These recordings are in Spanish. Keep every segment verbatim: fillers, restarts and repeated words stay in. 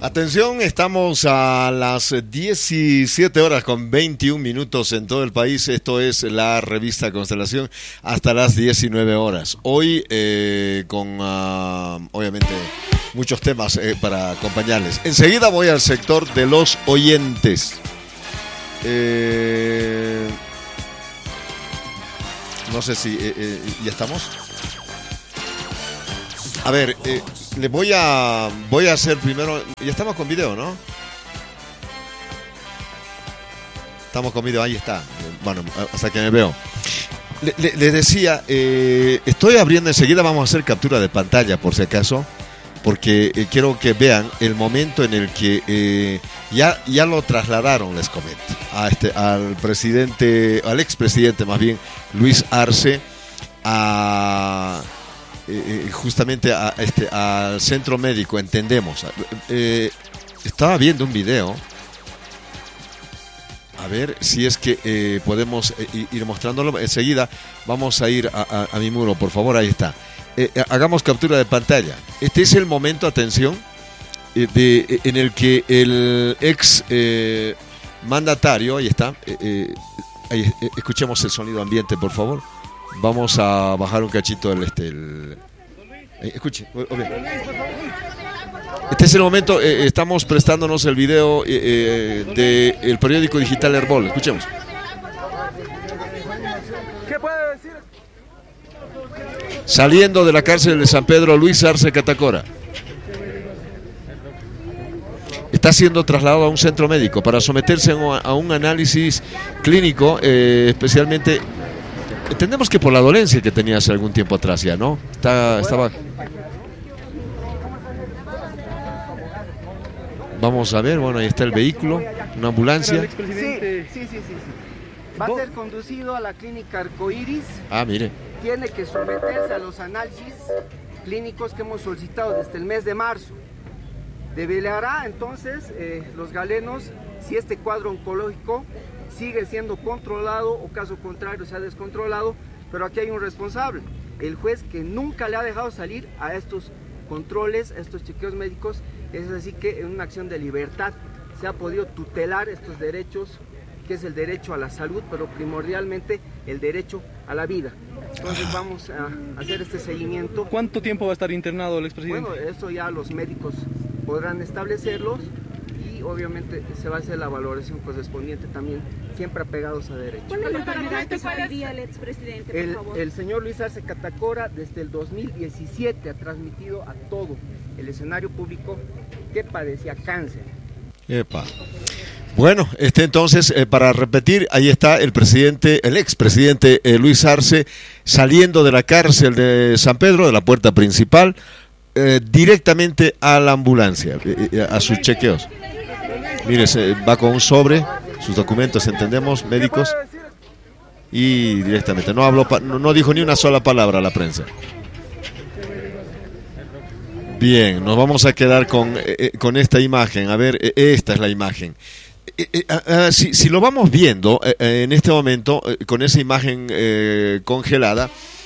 Atención, estamos a las diecisiete horas con veintiún minutos en todo el país. Esto es la revista Constelación hasta las diecinueve horas. Hoy eh, con, uh, obviamente, muchos temas eh, para acompañarles. Enseguida voy al sector de los oyentes. Eh, no sé si eh, eh, ya estamos. A ver, eh, le voy a voy a hacer primero. Ya estamos con video, ¿no? Estamos con video, ahí está. Bueno, hasta que me veo. Le, le, le decía, eh, estoy abriendo enseguida, vamos a hacer captura de pantalla por si acaso, porque eh, quiero que vean el momento en el que eh, ya, ya lo trasladaron, les comento, a este, al presidente, al expresidente más bien, Luis Arce, a... Eh, justamente a, este, al centro médico, entendemos. Eh, estaba viendo un video, a ver si es que eh, podemos eh, ir mostrándolo. Enseguida vamos a ir a, a, a mi muro, por favor, ahí está. Eh, hagamos captura de pantalla. Este es el momento, atención, eh, de, en el que el ex eh, mandatario, ahí está, eh, eh, ahí, eh, escuchemos el sonido ambiente, por favor. Vamos a bajar un cachito el este el... Eh, escuche, okay. Este es el momento, eh, estamos prestándonos el video eh, eh, del periódico digital Herbol. Escuchemos. ¿Qué puede decir? Saliendo de la cárcel de San Pedro, Luis Arce Catacora está siendo trasladado a un centro médico para someterse a un análisis clínico, eh, especialmente. Entendemos que por la dolencia que tenía hace algún tiempo atrás ya, ¿no? Está, estaba... Vamos a ver, bueno, ahí está el vehículo, una ambulancia. Sí, sí, sí, sí, sí. Va a ser conducido a la clínica Arcoiris. Ah, mire. Tiene que someterse a los análisis clínicos que hemos solicitado desde el mes de marzo. Develará entonces eh, los galenos si este cuadro oncológico sigue siendo controlado o caso contrario se ha descontrolado, pero aquí hay un responsable, el juez que nunca le ha dejado salir a estos controles, a estos chequeos médicos. Es así que en una acción de libertad se ha podido tutelar estos derechos, que es el derecho a la salud, pero primordialmente el derecho a la vida. Entonces vamos a hacer este seguimiento. ¿Cuánto tiempo va a estar internado el expresidente? Bueno, eso ya los médicos podrán establecerlos y obviamente se va a hacer la valoración correspondiente también, siempre apegados a derecho. ¿Cuál es la enfermedad que sufriría el expresidente, por el, favor? el señor Luis Arce Catacora desde el dos mil diecisiete ha transmitido a todo el escenario público que padecía cáncer. Epa. Bueno, este entonces, eh, para repetir, ahí está el presidente, el expresidente eh, Luis Arce, saliendo de la cárcel de San Pedro, de la puerta principal, eh, directamente a la ambulancia, eh, eh, a sus chequeos. Mire, se va con un sobre, sus documentos, entendemos, médicos, y directamente, no habló, no, no dijo ni una sola palabra a la prensa. Bien, nos vamos a quedar con, eh, con esta imagen. A ver, eh, esta es la imagen. Eh, eh, eh, si, si lo vamos viendo eh, en este momento, eh, con esa imagen eh, congelada,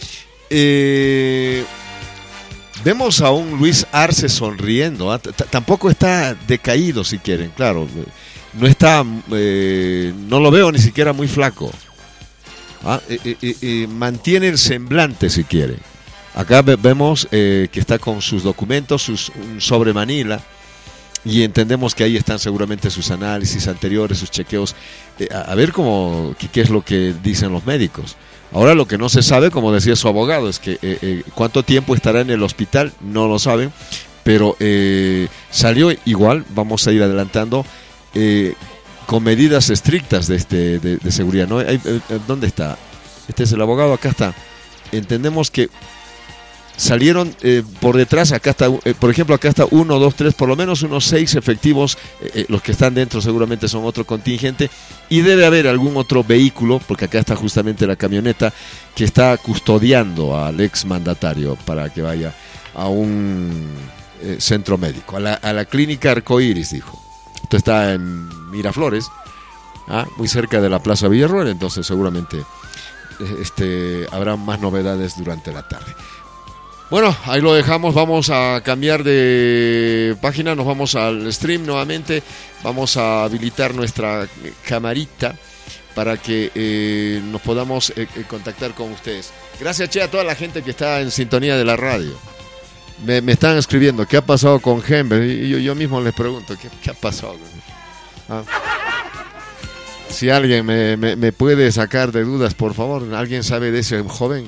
eh, vemos a un Luis Arce sonriendo. ¿eh? Tampoco está decaído, si quieren, claro. No está, eh, no lo veo ni siquiera muy flaco. ¿Ah? Eh, eh, eh, mantiene el semblante, si quieren. Acá ve- vemos eh, que está con sus documentos, sus, un sobre Manila, y entendemos que ahí están seguramente sus análisis anteriores, sus chequeos, eh, a, a ver cómo, qué, qué es lo que dicen los médicos. Ahora lo que no se sabe, como decía su abogado, es que eh, eh, cuánto tiempo estará en el hospital, no lo saben, pero eh, salió igual, vamos a ir adelantando, eh, con medidas estrictas de, este, de, de seguridad, ¿no? Ahí, eh, ¿dónde está? Este es el abogado, acá está. Entendemos que salieron eh, por detrás, acá está, eh, por ejemplo, acá está uno, dos, tres, por lo menos unos seis efectivos, eh, eh, los que están dentro seguramente son otro contingente, y debe haber algún otro vehículo, porque acá está justamente la camioneta que está custodiando al ex mandatario para que vaya a un eh, centro médico, a la, a la clínica Arcoiris, dijo. Esto está en Miraflores, ¿ah? Muy cerca de la Plaza Villarroel, entonces seguramente eh, este, habrá más novedades durante la tarde. Bueno, ahí lo dejamos, vamos a cambiar de página, nos vamos al stream nuevamente, vamos a habilitar nuestra camarita para que eh, nos podamos eh, contactar con ustedes. Gracias, che, a toda la gente que está en sintonía de la radio. Me, me están escribiendo, ¿qué ha pasado con Hember? Y yo, yo mismo les pregunto, ¿qué, qué ha pasado? ¿Ah? Si alguien me, me, me puede sacar de dudas, por favor, ¿alguien sabe de ese joven?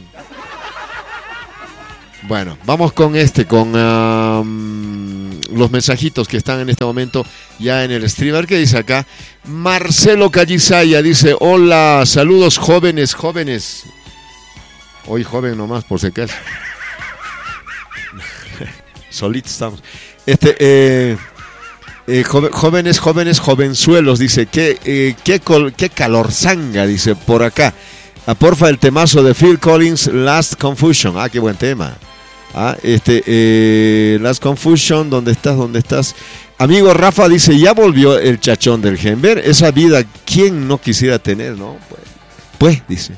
Bueno, vamos con este, con um, los mensajitos que están en este momento ya en el streamer. ¿Qué dice acá? Marcelo Callisaya dice, hola, saludos jóvenes, jóvenes. Hoy joven nomás, por si acaso. Solitos estamos. Este, eh, eh, joven, jóvenes, jóvenes, jovenzuelos, dice, qué, eh, qué, col, qué calorzanga, dice, por acá. Ah, porfa, el temazo de Phil Collins, Last Confusion. Ah, qué buen tema. Ah, este, eh, Last Confusion, ¿dónde estás? ¿Dónde estás? Amigo Rafa dice, ya volvió el chachón del Hember. Esa vida, ¿quién no quisiera tener, no? Pues, pues dice.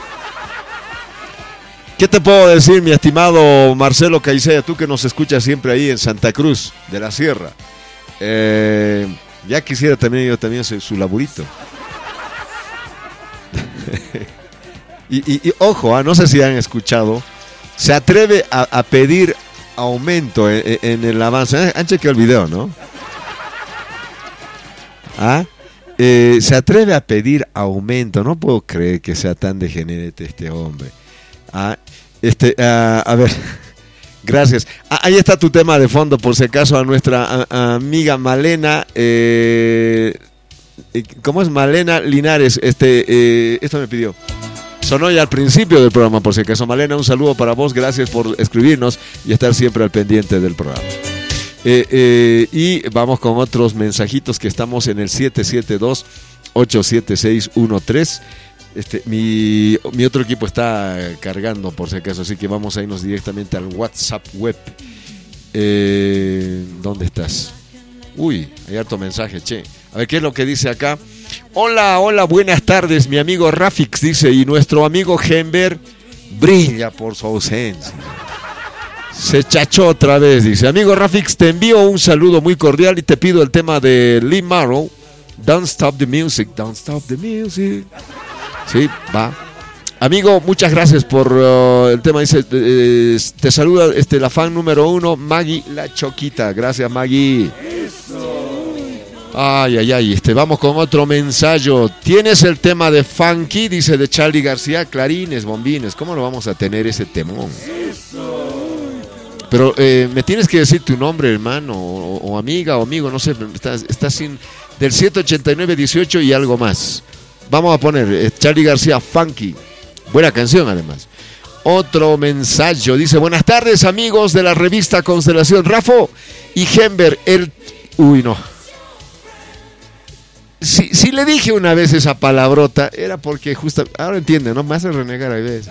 ¿Qué te puedo decir, mi estimado Marcelo Caicedo, tú que nos escuchas siempre ahí en Santa Cruz de la Sierra? Eh, ya quisiera también yo también su, su laburito. y, y, y ojo, ah, no sé si han escuchado, se atreve a, a pedir aumento en, en el avance. Han chequeado el video, ¿no? ¿Ah? Eh, se atreve a pedir aumento. No puedo creer que sea tan degenerate este hombre. Ah, este, uh, a ver, gracias. Ah, ahí está tu tema de fondo, por si acaso, a nuestra a, a amiga Malena. Eh, ¿Cómo es? Malena Linares. Este, eh, esto me pidió. Sonó ya al principio del programa, por si acaso. Malena, un saludo para vos. Gracias por escribirnos y estar siempre al pendiente del programa. Eh, eh, y vamos con otros mensajitos que estamos en el siete siete dos, ocho siete seis uno tres. Este, mi, mi otro equipo está cargando, por si acaso, así que vamos a irnos directamente al WhatsApp web. Eh, ¿Dónde estás? Uy, hay harto mensaje, che. A ver, ¿qué es lo que dice acá? Hola, hola, buenas tardes, mi amigo Rafix dice, y nuestro amigo Hember brilla por su ausencia. Se chachó otra vez, dice. Amigo Rafix, te envío un saludo muy cordial y te pido el tema de Lee Marrow, Don't Stop the Music, Don't Stop the Music. Sí, va. Amigo, muchas gracias por uh, el tema. Dice, eh, te saluda este, la fan número uno, Maggie la Choquita. Gracias, Maggie. Ay, ay, ay. Este, vamos con otro mensaje. ¿Tienes el tema de Funky? Dice de Charlie García. Clarines, bombines. ¿Cómo no vamos a tener ese temón? Pero eh, me tienes que decir tu nombre, hermano, o, o amiga, o amigo, no sé. Estás, estás sin del siete ochenta y nueve dieciocho y algo más. Vamos a poner eh, Charlie García, Funky. Buena canción, además. Otro mensaje. Dice, buenas tardes, amigos de la revista Constelación. Rafo y Hember, el... Uy, no. Si, si le dije una vez esa palabrota, era porque justo... Ahora entiende, ¿no? Me hace renegar a veces.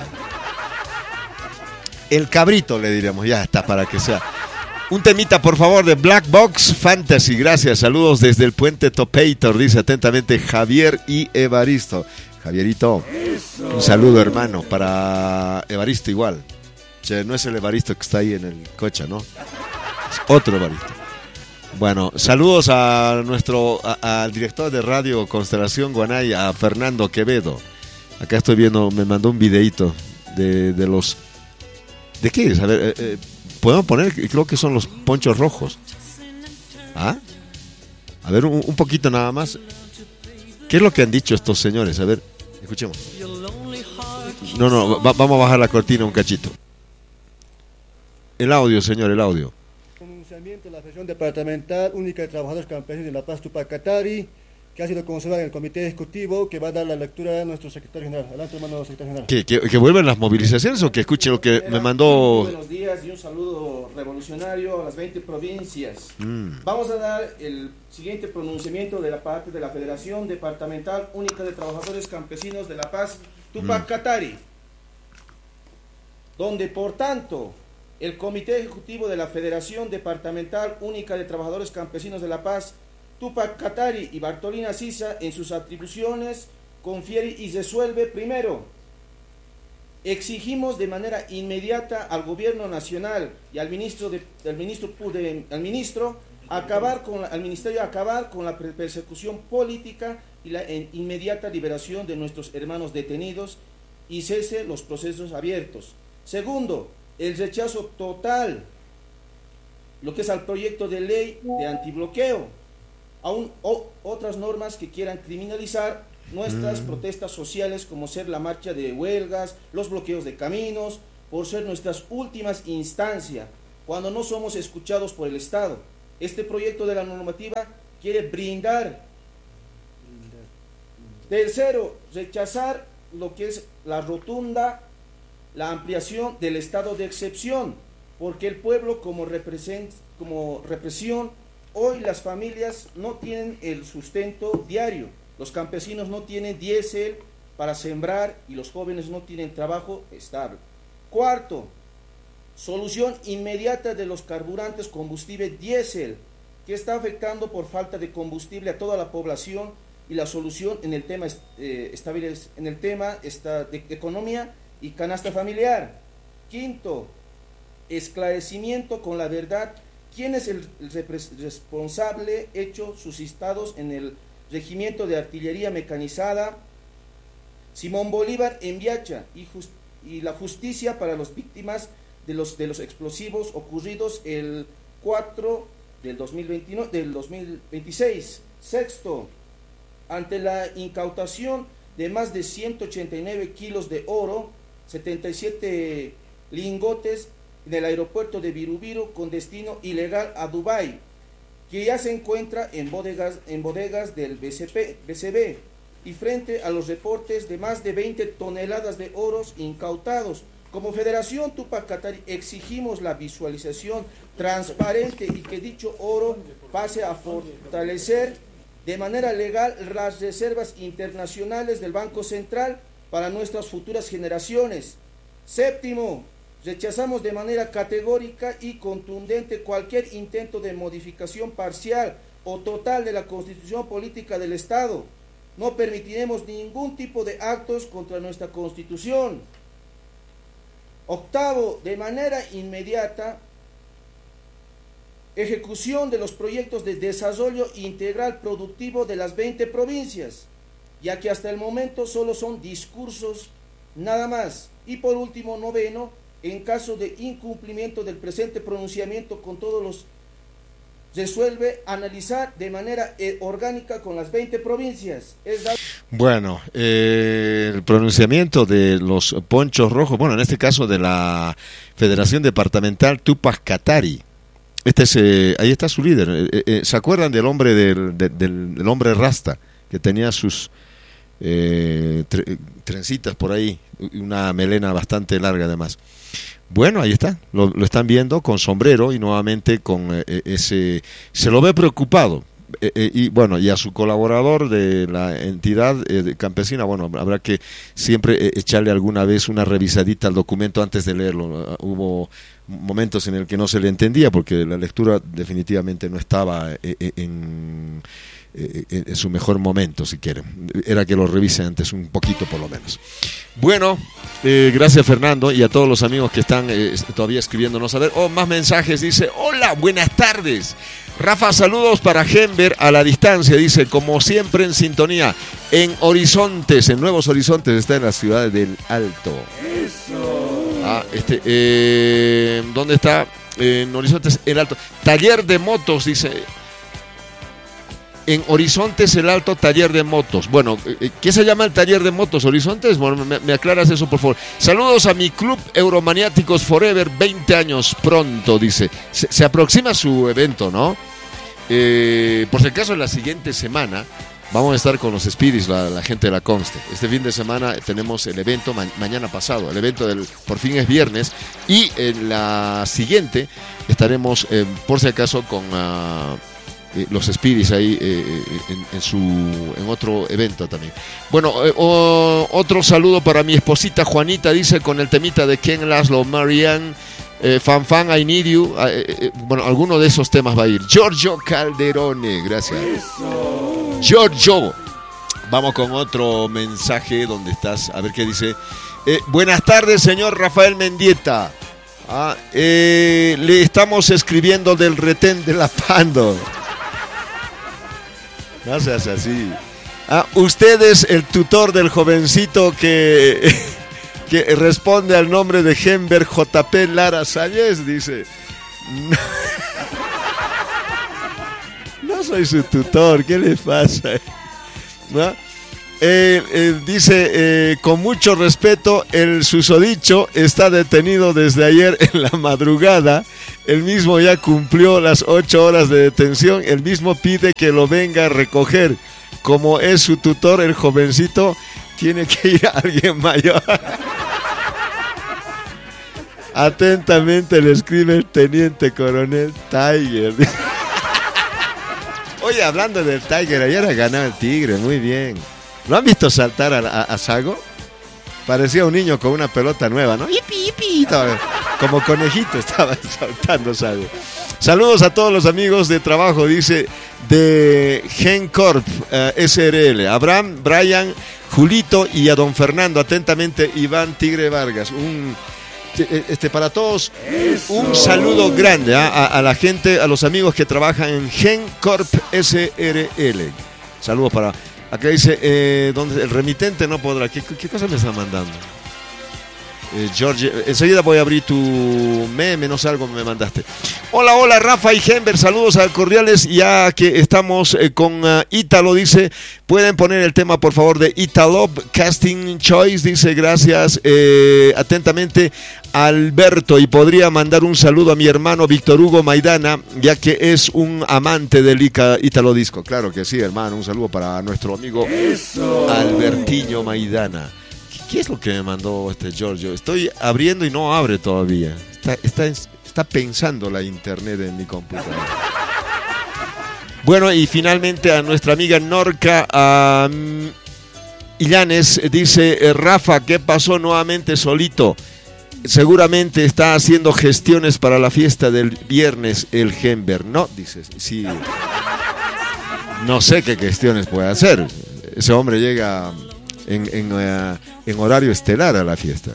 El cabrito, le diríamos. Ya está, para que sea... Un temita, por favor, de Black Box Fantasy. Gracias. Saludos desde el Puente Topator. Dice atentamente Javier y Evaristo. Javierito, un saludo, hermano, para Evaristo igual. O sea, no es el Evaristo que está ahí en el coche, ¿no? Es otro Evaristo. Bueno, saludos a nuestro, a, al director de Radio Constelación Guanay, a Fernando Quevedo. Acá estoy viendo, me mandó un videito de, de los... ¿De qué es? A ver, eh, eh, podemos poner, creo que son los ponchos rojos. ¿Ah? A ver, un, un poquito nada más. ¿Qué es lo que han dicho estos señores? A ver, escuchemos. No, no, va, vamos a bajar la cortina un cachito. El audio, señor, el audio. Pronunciamiento de la Federación Departamental Única de Trabajadores Campesinos de La Paz, Tupac Katari, que ha sido consensuado en el Comité Ejecutivo, que va a dar la lectura a nuestro secretario general. Adelante, hermano secretario general. ¿Que, que, que vuelvan las movilizaciones o que escuche lo que me mandó? Buenos días y un saludo revolucionario a las veinte provincias. Mm. Vamos a dar el siguiente pronunciamiento de la parte de la Federación Departamental Única de Trabajadores Campesinos de La Paz, Tupac Katari, mm. donde por tanto el Comité Ejecutivo de la Federación Departamental Única de Trabajadores Campesinos de La Paz, Tupac Katari y Bartolina Sisa, en sus atribuciones, confiere y resuelve primero Exigimos de manera inmediata al gobierno nacional y al ministro de, al ministro de, al ministro acabar con la, al ministerio acabar con la persecución política y la inmediata liberación de nuestros hermanos detenidos y cese los procesos abiertos. Segundo, el rechazo total lo que es al proyecto de ley de antibloqueo, aún o, otras normas que quieran criminalizar nuestras mm. protestas sociales, como ser la marcha de huelgas, los bloqueos de caminos, por ser nuestras últimas instancias, cuando no somos escuchados por el Estado. Este proyecto de la normativa quiere brindar. Tercero, rechazar lo que es la rotunda, la ampliación del estado de excepción, porque el pueblo como, represent, como represión, hoy las familias no tienen el sustento diario, los campesinos no tienen diésel para sembrar y los jóvenes no tienen trabajo estable. Cuarto, solución inmediata de los carburantes combustible diésel, que está afectando por falta de combustible a toda la población, y la solución en el tema, eh, estable, en el tema esta, de economía y canasta familiar. Quinto, esclarecimiento con la verdad, quién es el responsable hecho suscitados en el Regimiento de Artillería Mecanizada Simón Bolívar en Viacha, y, just, y la justicia para las víctimas de los, de los explosivos ocurridos el cuatro del dos mil veintinueve, del dos mil veintiséis. Sexto, ante la incautación de más de ciento ochenta y nueve kilos de oro, setenta y siete lingotes en el aeropuerto de Virubiru con destino ilegal a Dubái, que ya se encuentra en bodegas, en bodegas del B C P, B C B, y frente a los reportes de más de veinte toneladas de oros incautados. Como Federación Tupac Katari exigimos la visualización transparente y que dicho oro pase a fortalecer de manera legal las reservas internacionales del Banco Central para nuestras futuras generaciones. Séptimo, rechazamos de manera categórica y contundente cualquier intento de modificación parcial o total de la Constitución Política del Estado. No permitiremos ningún tipo de actos contra nuestra Constitución. Octavo, de manera inmediata, ejecución de los proyectos de desarrollo integral productivo de las veinte provincias, ya que hasta el momento solo son discursos nada más. Y por último, noveno, en caso de incumplimiento del presente pronunciamiento con todos los, resuelve analizar de manera eh, orgánica con las veinte provincias. Es la... Bueno, eh, el pronunciamiento de los ponchos rojos, bueno, en este caso de la Federación Departamental Tupac Katari. Este es, eh, ahí está su líder. Eh, eh, ¿Se acuerdan del hombre del, del, del hombre rasta que tenía sus eh, tre, trencitas por ahí, una melena bastante larga además? Bueno, ahí está, lo, lo están viendo con sombrero y nuevamente con eh, ese, se lo ve preocupado. Eh, eh, y bueno, y a su colaborador de la entidad eh, de campesina, bueno, habrá que siempre eh, echarle alguna vez una revisadita al documento antes de leerlo. Uh, hubo momentos en el que no se le entendía porque la lectura definitivamente no estaba eh, eh, en, eh, en su mejor momento, si quieren. Era que lo revise antes un poquito por lo menos. Bueno, eh, gracias Fernando y a todos los amigos que están eh, todavía escribiéndonos. A ver, oh, más mensajes. Dice, hola, buenas tardes. Rafa, saludos para Genver a la distancia, dice, como siempre en sintonía, en Horizontes, en Nuevos Horizontes, está en la ciudad del Alto. Eso. Ah, este, eh, ¿dónde está? En Horizontes, el Alto. Taller de motos, dice. En Horizontes, el Alto, taller de motos. Bueno, ¿qué se llama el taller de motos? ¿Horizontes? Bueno, me, me aclaras eso, por favor. Saludos a mi club Euromaniáticos Forever, veinte años pronto, dice. Se, se aproxima su evento, ¿no? Eh, por si acaso, la siguiente semana vamos a estar con los Spirits, la, la gente de la Conste. Este fin de semana tenemos el evento, ma- mañana pasado, el evento del por fin es viernes. Y en la siguiente estaremos, eh, por si acaso, con... Uh, Eh, los Spirits ahí eh, en, en su en otro evento también. Bueno, eh, oh, otro saludo para mi esposita Juanita, dice, con el temita de Ken Laszlo, Marianne, eh, Fan Fan, I Need You. Eh, eh, bueno, alguno de esos temas va a ir. Giorgio Calderone, gracias. Eso. Giorgio. Vamos con otro mensaje donde estás, a ver qué dice. Eh, buenas tardes, señor Rafael Mendieta. Ah, eh, le estamos escribiendo del retén de la Pando. No seas así. Ah, usted es el tutor del jovencito que, que responde al nombre de Gember J P Lara Salles, dice. No, no soy su tutor, ¿qué le pasa? ¿No? Eh, eh, dice, eh, con mucho respeto, el susodicho está detenido desde ayer en la madrugada. El mismo ya cumplió las ocho horas de detención. El mismo pide que lo venga a recoger. Como es su tutor, el jovencito tiene que ir a alguien mayor. Atentamente le escribe el teniente coronel Tiger. Oye, hablando del Tiger, ayer ha ganado el Tigre, muy bien. ¿Lo han visto saltar a, a, a Sago? Parecía un niño con una pelota nueva, ¿no? ¡Yipi, yipi! Como conejito estaba saltando Sago. Saludos a todos los amigos de trabajo, dice, de Gencorp uh, S R L. Abraham, Brian, Julito y a don Fernando. Atentamente, Iván Tigre Vargas. Un, este, para todos, Eso. un saludo grande ¿eh? a, a la gente, a los amigos que trabajan en Gencorp S R L. Saludos para... Acá dice, eh, donde el remitente no podrá. ¿Qué, qué cosa me está mandando? Eh, George, enseguida voy a abrir tu meme, no sé, algo me mandaste. Hola, hola, Rafa y Gember, saludos a cordiales. Ya que estamos eh, con uh, Ítalo, dice, pueden poner el tema, por favor, de Ítalo, Casting Choice, dice, gracias. Eh, atentamente, Alberto, y podría mandar un saludo a mi hermano Víctor Hugo Maidana, ya que es un amante del Ítalo Disco. Claro que sí, hermano, un saludo para nuestro amigo Eso. Albertiño Maidana. ¿Qué es lo que me mandó este Giorgio? Estoy abriendo y no abre todavía. Está, está, está pensando la internet en mi computadora. Bueno, y finalmente a nuestra amiga Norca um, Illanes dice, Rafa, ¿qué pasó nuevamente solito? Seguramente está haciendo gestiones para la fiesta del viernes el Gember, ¿no? Dices, sí. No sé qué gestiones puede hacer. Ese hombre llega... En, en, uh, en horario estelar a la fiesta.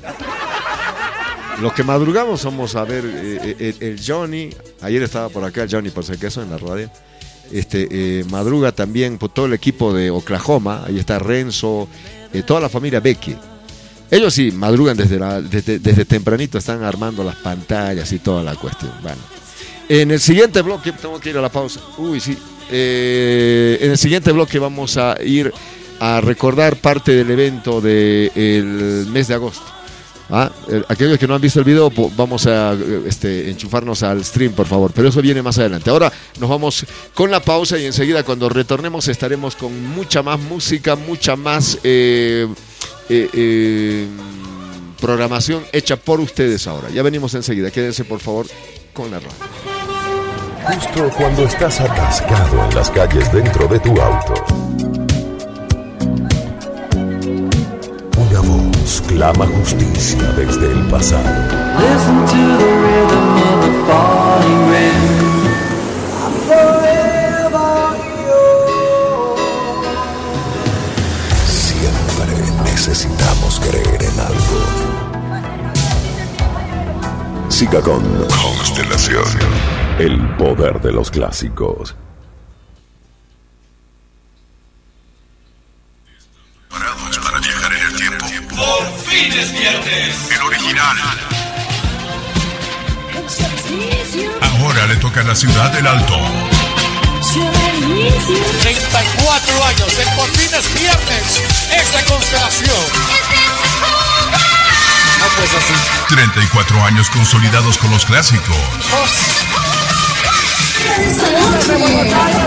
Los que madrugamos somos a ver eh, el, el Johnny. Ayer estaba por acá el Johnny por si acaso en la radio. Este, eh, madruga también por todo el equipo de Oklahoma. Ahí está Renzo, eh, toda la familia Becky. Ellos sí madrugan desde, la, desde, desde tempranito, están armando las pantallas y toda la cuestión. Bueno, en el siguiente bloque, tengo que ir a la pausa. Uy, sí. Eh, en el siguiente bloque vamos a ir a recordar parte del evento del mes de agosto. ¿Ah? Aquellos que no han visto el video, vamos a este, enchufarnos al stream, por favor, pero eso viene más adelante. Ahora nos vamos con la pausa y enseguida cuando retornemos estaremos con mucha más música, mucha más eh, eh, eh, programación hecha por ustedes ahora. Ya venimos enseguida, quédense por favor con la radio. Justo cuando estás atascado en las calles dentro de tu auto, una voz clama justicia desde el pasado. Listen to the rhythm of the falling rain. I'm forever yours. Siempre necesitamos creer en algo. Siga con Constelación, el poder de los clásicos. Para viajar en el tiempo. Por fin es viernes. El original. Ahora le toca a la ciudad del Alto. treinta y cuatro años, el por fin es viernes. Es de Constelación. Ah, pues así. treinta y cuatro años consolidados con los clásicos.